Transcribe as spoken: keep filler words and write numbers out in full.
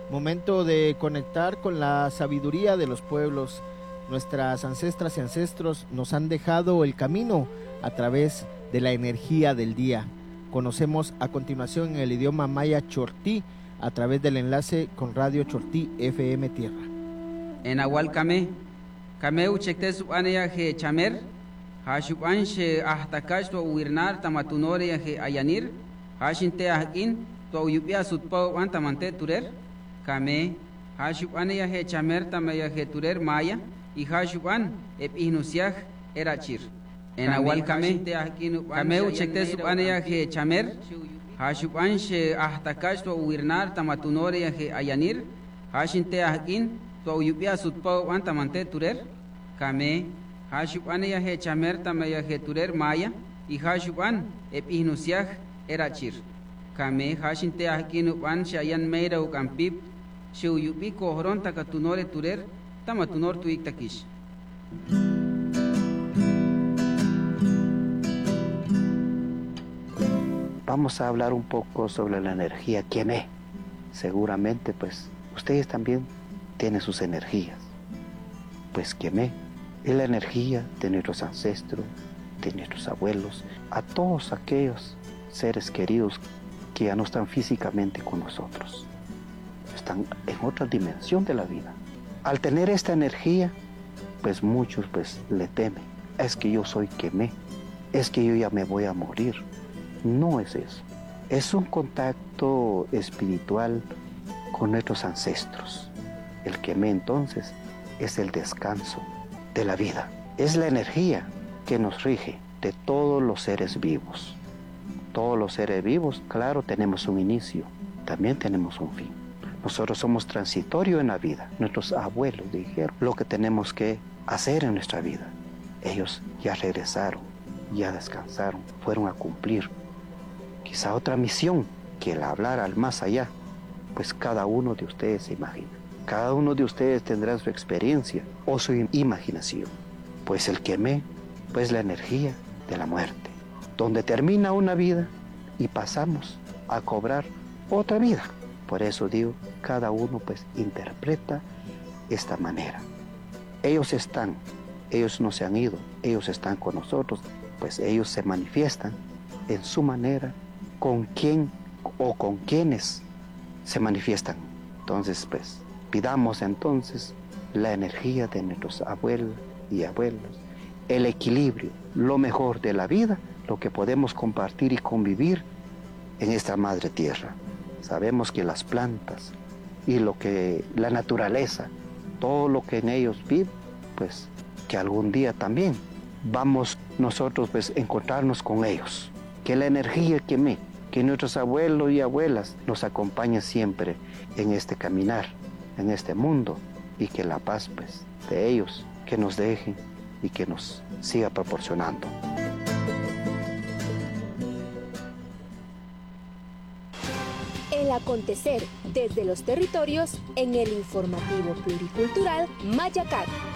Momento de conectar con la sabiduría de los pueblos. Nuestras ancestras y ancestros nos han dejado el camino a través de la energía del día. Conocemos a continuación en el idioma maya Chortí a través del enlace con Radio Chortí F M Tierra. En Agual Kame, Kame uchekte subaneya je chamer, hashuban she ahtakash to uirnar tamatunore ya je ayanir, hashinte ahkin to uyupia sutpa wan tamante turer, Kame hashubaneya je chamer tamaya je turer maya y hashuban ep ihnusiaj erachir. En Agual Kame, Kame uchekte subaneya je chamer, hashuban she ahtakash to uirnar tamatunore ya je ayanir, hashinte ahkin to uyupia sutpa wan tamante turer, Kame hashuban ya he chamer tamaya he turer maya y hashuban ep ihnusiaj erachir. Kame hashinte ahkin uban shayan meira ukampip she uyupi kohron takatunore turer tamatunor tuik takish. Vamos a hablar un poco sobre la energía Keme. Seguramente pues ustedes también tienen sus energías. Pues Keme es la energía de nuestros ancestros, de nuestros abuelos, a todos aquellos seres queridos que ya no están físicamente con nosotros. Están en otra dimensión de la vida. Al tener esta energía, pues muchos pues le temen. Es que yo soy Keme, es que yo ya me voy a morir. No es eso. Es un contacto espiritual con nuestros ancestros. El Keme entonces es el descanso de la vida. Es la energía que nos rige de todos los seres vivos. Todos los seres vivos, claro, tenemos un inicio, también tenemos un fin. Nosotros somos transitorios en la vida. Nuestros abuelos dijeron lo que tenemos que hacer en nuestra vida. Ellos ya regresaron, ya descansaron, fueron a cumplir quizá otra misión que el hablar al más allá. Pues cada uno de ustedes se imagina. Cada uno de ustedes tendrá su experiencia o su imaginación. Pues el Keme, pues la energía de la muerte, donde termina una vida y pasamos a cobrar otra vida. Por eso digo, cada uno pues interpreta esta manera. Ellos están, ellos no se han ido, ellos están con nosotros, pues ellos se manifiestan en su manera, con quién o con quienes se manifiestan. Entonces pues pidamos entonces la energía de nuestros abuelos y abuelos, el equilibrio, lo mejor de la vida, lo que podemos compartir y convivir en esta madre tierra. Sabemos que las plantas y lo que la naturaleza, todo lo que en ellos vive, pues que algún día también vamos nosotros pues encontrarnos con ellos. Que la energía que me, que nuestros abuelos y abuelas nos acompañe siempre en este caminar, en este mundo, y que la paz pues de ellos que nos dejen y que nos siga proporcionando. El acontecer desde los territorios en el informativo pluricultural Mayacat.